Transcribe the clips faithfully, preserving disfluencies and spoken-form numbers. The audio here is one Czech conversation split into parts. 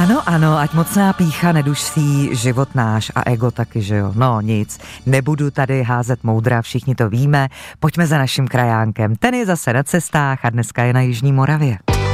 Ano, ano, ať mocná pýcha neduší život náš a ego taky, že jo. No nic, nebudu tady házet moudra, všichni to víme. Pojďme za naším krajánkem. Ten je zase na cestách a dneska je na Jižní Moravě.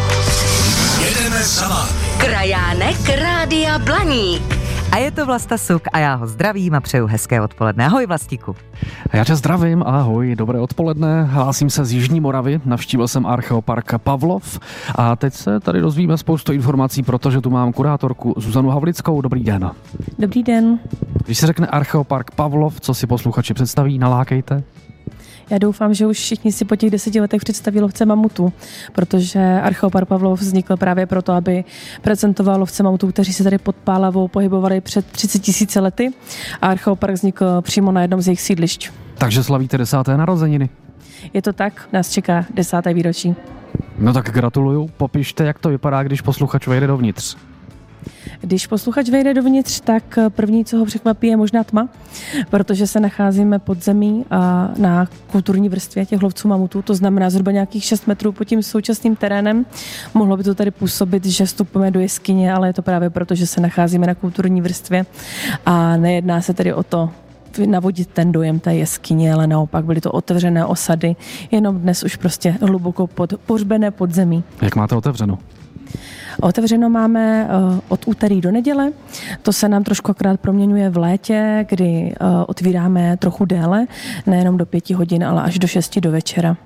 Jedeme za vámi. Krajánek Rádia Blaník. A je to Vlasta Suk a já ho zdravím a přeju hezké odpoledne. Ahoj Vlastíku. Já tě zdravím, ahoj, dobré odpoledne. Hlásím se z Jižní Moravy, navštívil jsem Archeopark Pavlov a teď se tady dozvíme spoustu informací, protože tu mám kurátorku Zuzanu Havlickou. Dobrý den. Dobrý den. Když se řekne Archeopark Pavlov, co si posluchači představí, nalákejte. Já doufám, že už všichni si po těch deseti letech představí lovce mamutů, protože Archeopark Pavlov vznikl právě proto, aby prezentoval lovce mamutů, kteří se tady pod Pálavou pohybovali před třiceti tisíci lety a Archeopark vznikl přímo na jednom z jejich sídlišť. Takže slavíte desáté narozeniny. Je to tak, nás čeká desáté výročí. No tak gratuluju, popište, jak to vypadá, když posluchač vejde dovnitř. Když posluchač vejde dovnitř, tak první, co ho překvapí, je možná tma, protože se nacházíme pod zemí a na kulturní vrstvě těch lovců mamutů, to znamená zhruba nějakých šest metrů pod tím současným terénem. Mohlo by to tady působit, že vstupujeme do jeskyně, ale je to právě proto, že se nacházíme na kulturní vrstvě a nejedná se tedy o to navodit ten dojem té jeskyně, ale naopak byly to otevřené osady, jenom dnes už prostě hluboko pod, pohřbené pod zemí. Jak máte otevřeno? Otevřeno máme uh, od úterý do neděle. To se nám trošku akorát proměňuje v létě, kdy uh, otvíráme trochu déle, nejenom do pěti hodin, ale až do šesti do večera.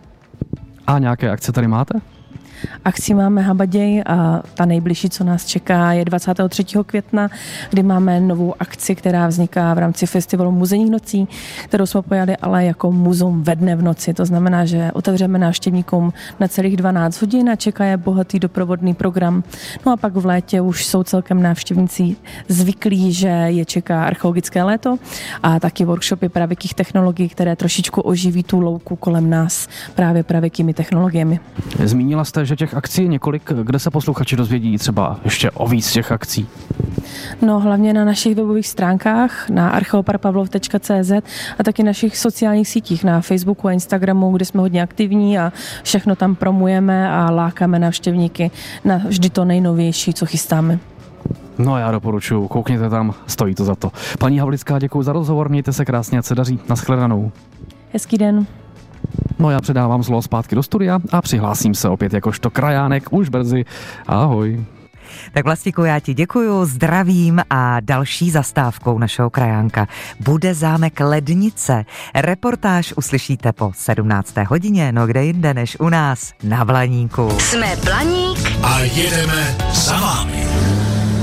A nějaké akce tady máte? Akcí máme habaděj a ta nejbližší, co nás čeká, je dvacátého třetího května, kdy máme novou akci, která vzniká v rámci festivalu Muzejních nocí, kterou jsme pojali ale jako muzeum ve dne v noci. To znamená, že otevřeme návštěvníkům na celých dvanáct hodin a čeká je bohatý doprovodný program. No a pak v létě už jsou celkem návštěvníci zvyklí, že je čeká archeologické léto a taky workshopy pravěkých technologií, které trošičku oživí tu louku kolem nás právě pravěkými technologiemi. Zmínila jste, že těch akcí je několik, kde se posluchači dozvědí třeba ještě o víc těch akcí? No hlavně na našich webových stránkách, na archeopark pavlov tečka cé zet a taky našich sociálních sítích, na Facebooku a Instagramu, kde jsme hodně aktivní a všechno tam promujeme a lákáme návštěvníky na vždy to nejnovější, co chystáme. No já doporučuji, koukněte tam, stojí to za to. Paní Havlická, děkuji za rozhovor, mějte se krásně, ať se daří, nashledanou. Hezký den. No já předávám slovo zpátky do studia a přihlásím se opět jakožto krajánek už brzy. Ahoj. Tak Vlastíku, já ti děkuju, zdravím a další zastávkou našeho krajánka bude zámek Lednice. Reportáž uslyšíte po sedmnácté hodině, no kde jinde než u nás na Blaníku. Jsme Blaník a jedeme za vámi.